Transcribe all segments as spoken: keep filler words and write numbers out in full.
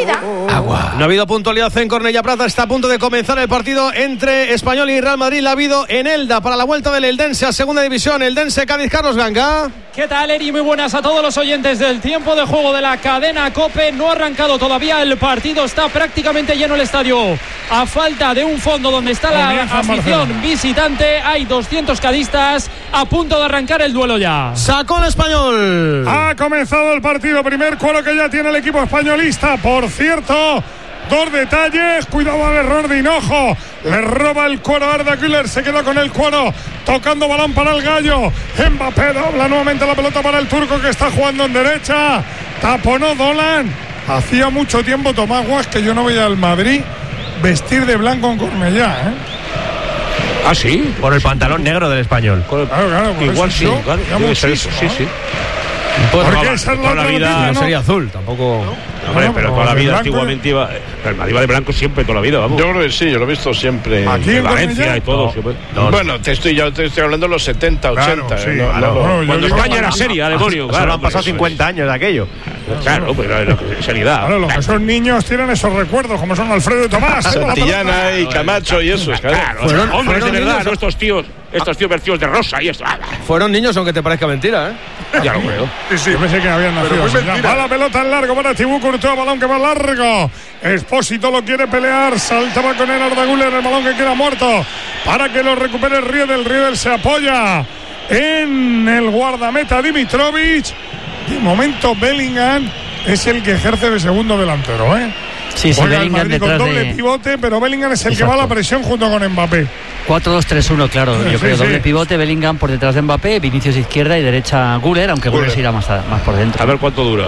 vida. Agua. No ha habido puntualidad en Cornellà Plata. Está a punto de comenzar el partido entre Español y Real Madrid. La ha habido en Elda para la vuelta del Eldense a segunda división. Eldense Cádiz. Carlos Ganga. ¿Qué tal, Eri? Muy buenas a todos los oyentes del tiempo de juego de la cadena COPE. No ha arrancado todavía el partido. Está prácticamente lleno el estadio. A falta de un fondo donde está la Comienza afición Barcelona. visitante, hay doscientos cadistas a punto de arrancar el duelo ya. Sacó el Español. Ha comenzado el partido. Primer cuero que ya tiene el equipo españolista. Por cierto, dos detalles. Cuidado al error de Hinojo. Le roba el cuero a Arda Güler. Se queda con el cuero. Tocando balón para el gallo. Mbappé dobla nuevamente la pelota para el turco que está jugando en derecha. Taponó Dolan. Hacía mucho tiempo, Tomás Guas, que yo no veía al Madrid vestir de blanco en Cornellà, ¿eh? Ah, sí. Por el pantalón negro del Español. Claro, claro, por Igual eso sí, yo, claro. ya Debe ser muchísimo, eso, sí, ¿no? sí. Pues Porque no, esa es la toda la otra vida noticia, no ¿no? sería azul, tampoco. Hombre, pero no, toda la de vida blanco, antiguamente iba. El Madrid va de blanco siempre, toda la vida, vamos. Yo creo que sí, yo lo he visto siempre. Aquí en En Valencia Cornellà. y todo. siempre. No, Bueno, te estoy, yo te estoy hablando de los setenta, Claro, ochenta. sí, no, claro, no, no. no, yo Cuando digo- España era seria, demonio. Solo Claro, han pasado pues eso cincuenta años de aquello. es. Claro, pero lo que- seriedad. Claro, los que son niños tienen esos recuerdos, como son Alfredo y Tomás. Ahí va la pelota. Santillana y Camacho y eso, claro. Claro, Fueron- hombres fueron de verdad, niños, no estos tíos, estos tíos vestidos de rosa y esto. Ah, Fueron niños, aunque te parezca mentira, ¿eh? ya lo creo. Sí, sí. Yo pensé que habían nacido. así. Va la pelota en largo para Thibaut Courtois, balón que va largo. Expósito lo quiere pelear, saltaba con el Arda Güler, el balón que queda muerto para que lo recupere el Riedel. Riedel se apoya en el guardameta Dimitrovic. De momento Bellingham es el que ejerce de segundo delantero, ¿eh? Sí, sí, Juega el Bellingham Madrid con detrás doble de pivote, pero Bellingham es el que Exacto. va a la presión junto con Mbappé. cuatro dos tres uno, claro. Sí, Yo creo sí. doble pivote, Bellingham por detrás de Mbappé, Vinicius izquierda y derecha Güler, aunque Güler se irá más, a- más por dentro. A ver cuánto dura.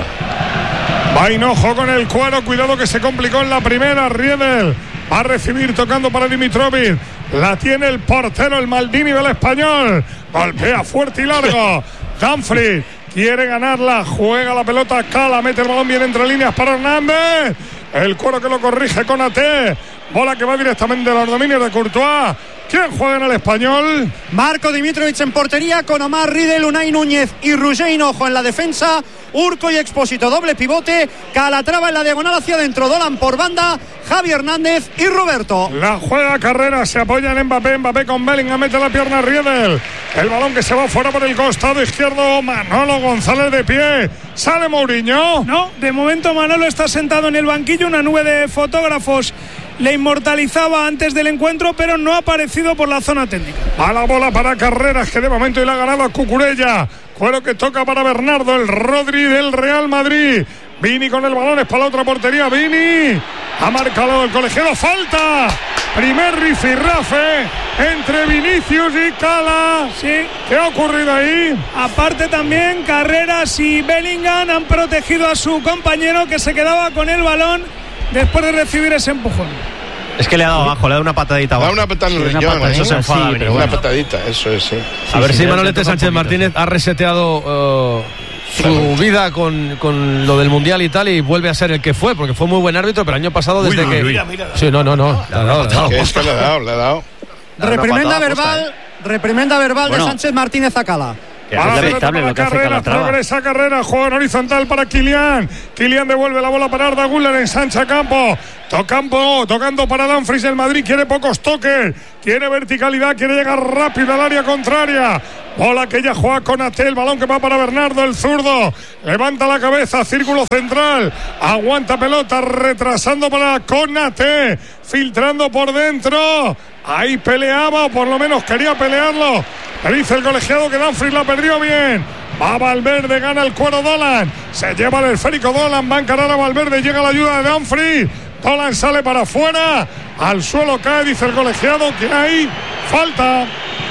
Va Hinojo con el cuero, cuidado que se complicó en la primera. Riedel va a recibir tocando para Dimitrovic. La tiene el portero, el Maldini del Español. Golpea fuerte y largo. Dumfries quiere ganarla, juega la pelota, Cala, mete el balón bien entre líneas para Hernández. El cuero que lo corrige con A T. Bola que va directamente a los dominios de Courtois. ¿Quién juega en el Español? Marco Dimitrovic en portería con Omar Riedel, Unai Núñez y Roger Hinojo en la defensa. Urco y Expósito doble pivote. Calatrava en la diagonal hacia adentro. Dolan por banda. Javi Hernández y Roberto. La juega Carrera, se apoya en Mbappé. Mbappé con Bellingham, mete la pierna a Riedel. El balón que se va fuera por el costado izquierdo. Manolo González de pie. Sale Mourinho. No, de momento Manolo está sentado en el banquillo. Una nube de fotógrafos le inmortalizaba antes del encuentro, pero no ha aparecido por la zona técnica. A la bola para Carreras, que de momento le ha ganado a Cucurella. Cuero que toca para Bernardo, el Rodri del Real Madrid. Vini con el balón, es para la otra portería. Vini ha marcado el colegiado. Falta. Primer rifirrafe entre Vinicius y Cala. Sí. ¿Qué ha ocurrido ahí? Aparte también Carreras y Bellingham han protegido a su compañero que se quedaba con el balón después de recibir ese empujón. Es que le ha dado abajo, le ha dado una patadita Da abajo. una patada en el Sí, una riñón, patadita, ¿eh? Eso se enfada, sí, Vinicius. pero Una bueno. patadita, eso es, sí. A ver sí, si le- Manolete le toca Sánchez un poquito, Martínez ha reseteado eh, su vida con, con lo del Mundial y tal, y vuelve a ser el que fue, porque fue muy buen árbitro, pero el año pasado desde Uy, que... uy, uy. Sí, no, no, no. Le ha dado, le ha dado. Que es que le ha dado, le ha dado. Reprimenda patada verbal, posta, reprimenda verbal Bueno. de Sánchez Martínez a Cala. Que A es la lamentable pelota lo que para hace Carreras, Calatrava. progresa Carrera, juega en horizontal para Kylian. Kylian devuelve la bola para Arda Güler, ensancha campo. Tocampo, tocando para Dumfries. El Madrid quiere pocos toques, quiere verticalidad, quiere llegar rápido al área contraria. Bola que ya juega con Ate, el balón que va para Bernardo, el zurdo. Levanta la cabeza, círculo central. Aguanta pelota, retrasando para Konate. Filtrando por dentro. Ahí peleaba, o por lo menos quería pelearlo. Le dice el colegiado que Dumfries la perdió bien. Va Valverde, gana el cuero Dolan. Se lleva el esférico Dolan, va a encarar a Valverde. Llega la ayuda de Dumfries. Dolan sale para afuera. Al suelo cae, dice el colegiado que hay falta.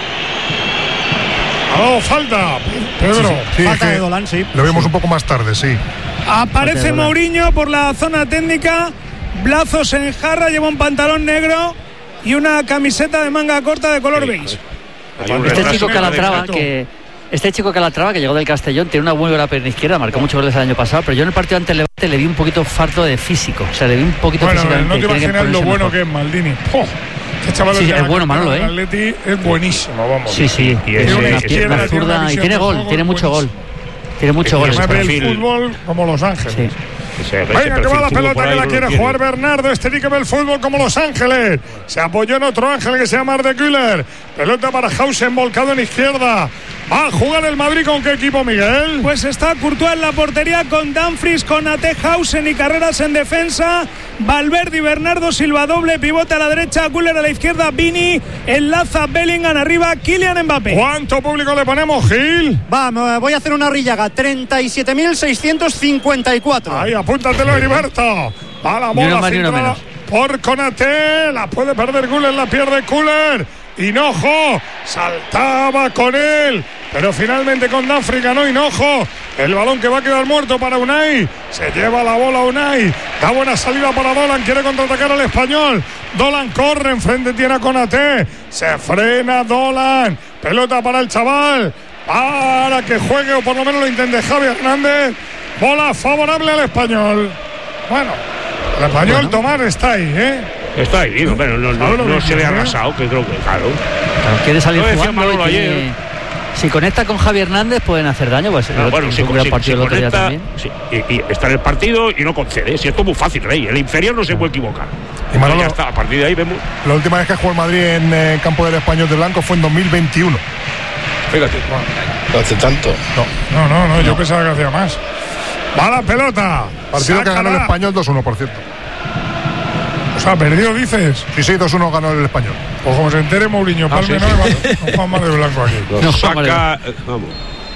Oh, falta. Pedro. Sí, falta de Dolan, sí. Lo vemos un poco más tarde, sí. Aparece Mourinho por la zona técnica. Blazos en jarra, lleva un pantalón negro y una camiseta de manga corta de color beige. Este chico Calatrava que este chico Calatrava que llegó del Castellón tiene una muy buena pierna izquierda, marcó muchos goles el año pasado, pero yo en el partido ante el Levante le vi un poquito farto de físico, o sea, le vi un poquito Bueno, físicamente. no te tiene que imaginas lo ponerse bueno mejor. que es Maldini. ¡Oh! Este chaval Sí, de es la bueno, Manolo, del ¿eh? Atleti es buenísimo, vamos. Sí, sí, Y tiene ese- una ese- pierna tiene una zurda y visión tiene de gol, juego tiene mucho gol. buenísima. Tiene mucho gol. Además ese ve el perfil. fútbol como Los Ángeles. Sí. Ese, ese Venga, que va la perfil pelota por ahí que la no quiere lo jugar Bernardo. Este sí que ve el fútbol como Los Ángeles. Se apoyó en otro ángel que se llama Arde Güler. Pelota para Hausen, volcado en izquierda. Va a jugar el Madrid con qué equipo, Miguel. Pues está Courtois en la portería con Dumfries, con Ate, Hausen y Carreras en defensa. Valverde y Bernardo Silva, doble pivote a la derecha, Güler a la izquierda, Vini, enlaza Bellingham arriba, Kylian Mbappé. ¿Cuánto público le ponemos, Gil? Va, me voy a hacer una rillaga. treinta y siete mil seiscientos cincuenta y cuatro. Ahí, apúntatelo, Heriberto. Va la bola filtrada por Konaté. La puede perder Güler, la pierde Güler. Hinojo saltaba con él, pero finalmente con Dumfries ganó Hinojo. El balón que va a quedar muerto para Unai. Se lleva la bola Unai. Da buena salida para Dolan. Quiere contraatacar al español. Dolan corre. Enfrente tiene a Konaté. Se frena Dolan. Pelota para el chaval. Para que juegue o por lo menos lo intente Javi Hernández. Bola favorable al español. Bueno, el español bueno. Tomás está ahí, ¿eh? Está ahí, no, pero no, no, no, no se ve arrasado, que creo que claro. Claro, quiere salir no jugando y tiene... Si conecta con Javi Hernández pueden hacer daño, pues no, bueno, si, un gran si, partido si el otro día conecta, también. Sí, y, y está en el partido y no concede. Si esto es muy fácil, Rey. El inferior no se puede equivocar. Y Manolo, ya está, a partir de ahí vemos. La última vez que jugó el Madrid en eh, campo del Español de Blanco fue en dos mil veintiuno. Fíjate. No hace tanto. No, no, no, no, yo pensaba que hacía más. Va la pelota. Partido Sácala. Que ganó el Español dos uno, por cierto. O sea, perdió, dices. Sí, sí, dos uno ganó el Español. Pues como se entere Mourinho, ah, Palme sí, no sí. va Juan Mar de Blanco aquí. No, saca, eh, vamos.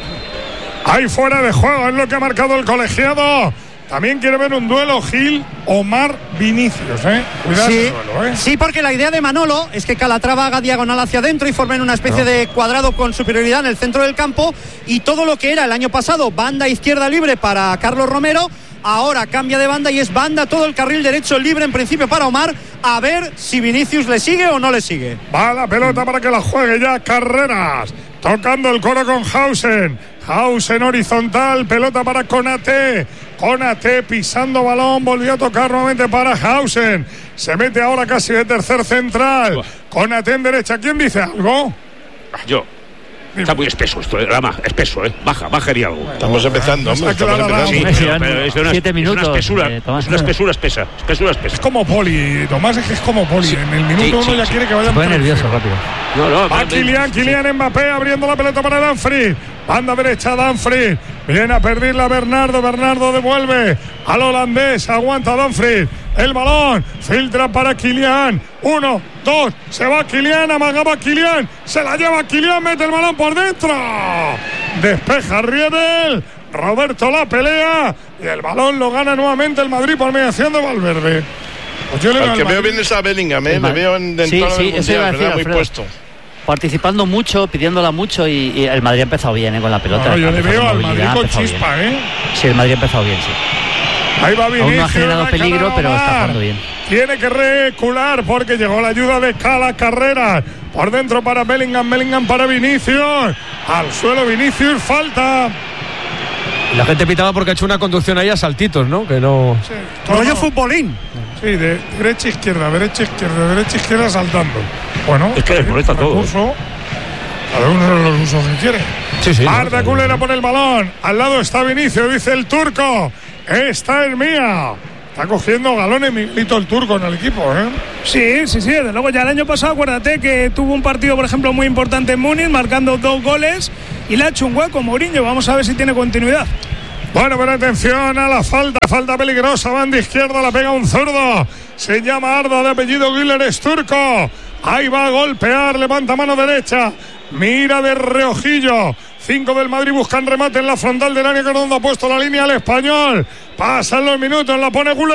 Ahí fuera de juego es lo que ha marcado el colegiado. También quiere ver un duelo Gil, Omar, Vinicius, ¿eh? Cuidado sí, el duelo, ¿eh? Sí, porque la idea de Manolo es que Calatrava haga diagonal hacia adentro y formen una especie no. de cuadrado con superioridad en el centro del campo, y todo lo que era el año pasado banda izquierda libre para Carlos Romero, ahora cambia de banda y es banda todo el carril derecho libre en principio para Omar. A ver si Vinicius le sigue o no le sigue. Va la pelota para que la juegue ya Carreras, tocando el coro con Hausen. Hausen horizontal, pelota para Konaté. Konaté pisando balón, volvió a tocar nuevamente para Hausen. Se mete ahora casi de tercer central. Konaté en derecha. ¿Quién dice algo? Yo. Está muy espeso esto, Rama, espeso, ¿eh? Baja, bajaría algo. Estamos empezando, hombre. Estamos empezando. Sí, pero, pero es de una, siete minutos. Es una espesura, eh, es una espesura espesa. Espesura espesa. Es como Poli, Tomás, es que es como Poli. Sí. En el minuto sí, uno sí, ya sí. quiere que vaya. Se pone nervioso rápido. No, no, Va Kylian, Kylian sí. Mbappé abriendo la pelota para Dumfries. Banda derecha Dumfries. Viene a perderla Bernardo. Bernardo devuelve al holandés. Aguanta Dumfries. El balón. Filtra para Kylian. Uno, dos. Se va Kylian. Amagaba Kylian. Se la lleva Kylian. Mete el balón por dentro. Despeja Riedel. Roberto la pelea. Y el balón lo gana nuevamente el Madrid por mediación de Valverde. Pues yo le veo al que veo bien es a Bellingham, ¿eh? Le veo en sí, sí, eso iba a decir, muy puesto. Participando mucho, pidiéndola mucho y, y el Madrid ha empezado bien, ¿eh? Con la pelota. No, yo le veo al Madrid con chispa, bien. ¿eh? Sí, el Madrid ha empezado bien, sí. Ahí va Vinicius. Aún no ha generado peligro, pero está jugando bien. Tiene que recular porque llegó la ayuda de Cala Carreras. Por dentro para Bellingham, Bellingham para Vinicius. Al suelo Vinicius, falta. La gente pitaba porque ha hecho una conducción ahí a saltitos, ¿no? Que no. Sí, rollo futbolín. Sí, de derecha derecha, derecha izquierda, derecha izquierda saltando. Bueno, es que les molesta todo. Cada uno de los usos que quiere. Sí, sí. Arda Güler por el balón. Al lado está Vinicius, dice el turco. Esta es mía. Está cogiendo galones Miguelito el turco en el equipo, ¿eh? Sí, sí, sí. Desde luego, ya el año pasado, acuérdate que tuvo un partido, por ejemplo, muy importante en Múnich, marcando dos goles y le ha hecho un hueco Mourinho. Vamos a ver si tiene continuidad. Bueno, pero atención a la falta, falta peligrosa, banda izquierda, la pega un zurdo. Se llama Arda, de apellido Güler, es turco. Ahí va a golpear, levanta mano derecha, mira de reojillo. Cinco del Madrid buscan remate en la frontal del área, que donde ha puesto la línea al español. Pasan los minutos, la pone Güler.